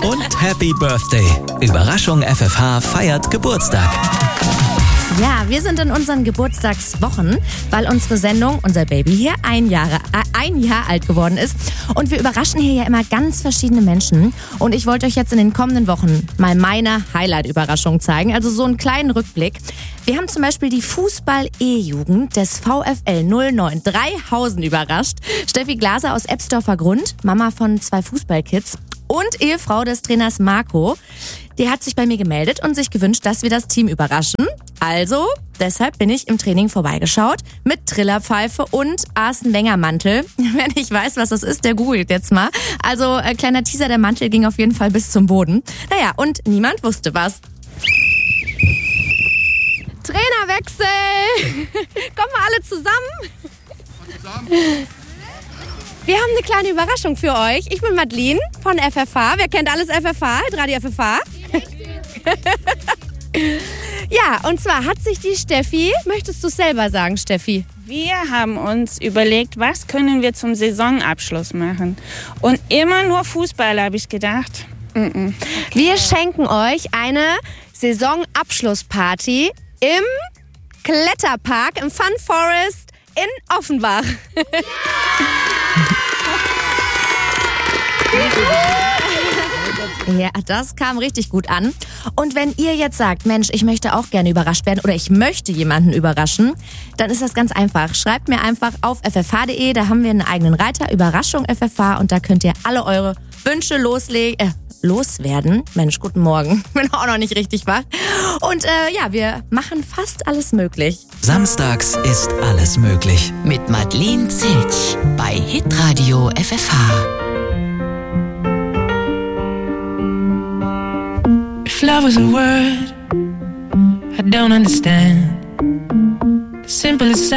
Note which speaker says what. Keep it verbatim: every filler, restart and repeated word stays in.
Speaker 1: und Happy Birthday. Überraschung F F H feiert Geburtstag.
Speaker 2: Ja, wir sind in unseren Geburtstagswochen, weil unsere Sendung, unser Baby hier, ein, Jahre, äh, ein Jahr alt geworden ist. Und wir überraschen hier ja immer ganz verschiedene Menschen. Und ich wollte euch jetzt in den kommenden Wochen mal meine Highlight-Überraschung zeigen. Also so einen kleinen Rückblick. Wir haben zum Beispiel die Fußball-E-Jugend des VfL null neun Dreihausen überrascht. Steffi Glaser aus Ebsdorfer Grund, Mama von zwei Fußballkids und Ehefrau des Trainers Marco. Die hat sich bei mir gemeldet und sich gewünscht, dass wir das Team überraschen. Also, deshalb bin ich im Training vorbeigeschaut mit Trillerpfeife und Arsene Wenger Mantel. Wer nicht weiß, was das ist, der googelt jetzt mal. Also, äh, kleiner Teaser, der Mantel ging auf jeden Fall bis zum Boden. Naja, und niemand wusste was. Trainerwechsel! Kommen wir alle zusammen? Wir haben eine kleine Überraschung für euch. Ich bin Madeline von F F H. Wer kennt alles F F H? Radio F F H. Ja, und zwar hat sich die Steffi, möchtest du es selber sagen, Steffi?
Speaker 3: Wir haben uns überlegt, was können wir zum Saisonabschluss machen. Und immer nur Fußball, habe ich gedacht. Mm-mm.
Speaker 2: Wir schenken euch eine Saisonabschlussparty im Kletterpark, im Fun Forest in Offenbach. Ja, das kam richtig gut an. Und wenn ihr jetzt sagt, Mensch, ich möchte auch gerne überrascht werden oder ich möchte jemanden überraschen, dann ist das ganz einfach. Schreibt mir einfach auf f f h punkt d e, da haben wir einen eigenen Reiter, Überraschung F F H, und da könnt ihr alle eure Wünsche loslegen, äh, loswerden. Mensch, guten Morgen, bin auch noch nicht richtig wach. Und äh, ja, wir machen fast alles möglich.
Speaker 1: Samstags ist alles möglich.
Speaker 4: Mit Madeline Zilch bei Hitradio F F H.
Speaker 5: If love was a word I don't understand, the simplest